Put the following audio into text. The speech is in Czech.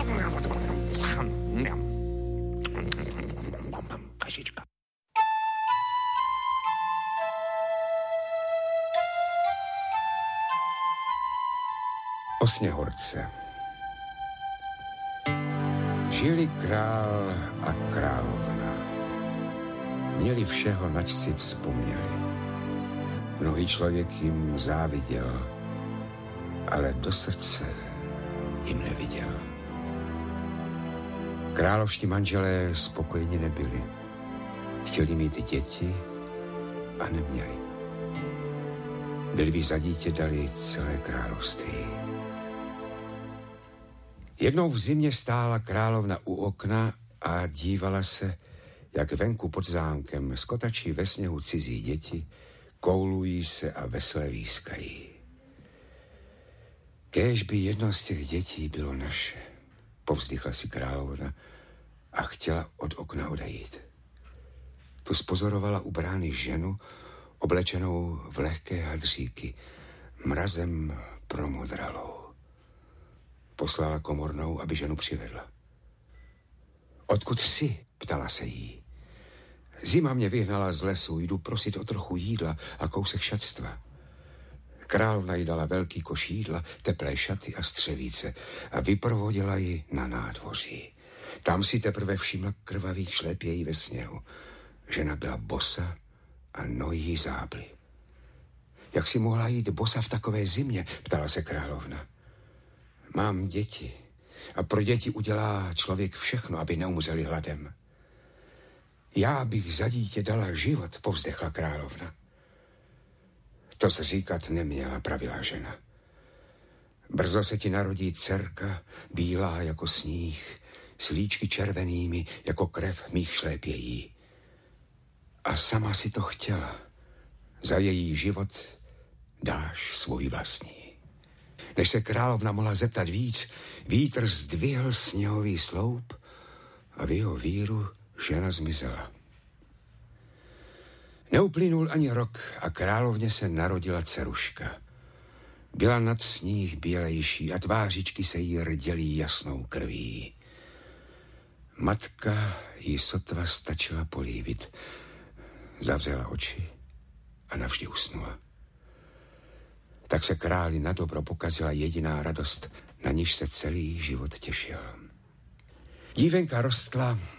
Kašička. O Sněhorce. Žili král a královna. Měli všeho, nač si vzpomněli. Mnohý člověk jim záviděl, ale do srdce jim neviděl. Královští manželé spokojeni nebyli. Chtěli mít děti a neměli. Byli by za dítě dali celé království. Jednou v zimě stála královna u okna a dívala se, jak venku pod zámkem skotačí ve sněhu cizí děti, koulují se a vesele výskají. Kéž by jedno z těch dětí bylo naše, povzdychla si královna a chtěla od okna odejít. Tu spozorovala u brány ženu, oblečenou v lehké hadříky, mrazem promodralou. Poslala komornou, aby ženu přivedla. Odkud jsi? Ptala se jí. Zima mě vyhnala z lesu, jdu prosit o trochu jídla a kousek šatstva. Královna jí dala velký koš jídla, teplé šaty a střevíce a vyprovodila ji na nádvoří. Tam si teprve všimla krvavých šlépějí ve sněhu. Žena byla bosa a nohy jí zábly. Jak si mohla jít bosa v takové zimě? Ptala se královna. Mám děti a pro děti udělá člověk všechno, aby neumřeli hladem. Já bych za dítě dala život, povzdechla královna. To se říkat neměla, pravila žena. Brzo se ti narodí dcerka, bílá jako sníh, s líčky červenými jako krev mých šlépějí. A sama si to chtěla. Za její život dáš svůj vlastní. Než se královna mohla zeptat víc, vítr zdvihl sněhový sloup a v jeho víru žena zmizela. Neuplynul ani rok a královně se narodila dceruška. Byla nad sníh bělejší a tvářičky se jí rděly jasnou krví. Matka jí sotva stačila políbit. Zavřela oči a navždy usnula. Tak se králi nadobro pokazila jediná radost, na níž se celý život těšil. Dívenka rostla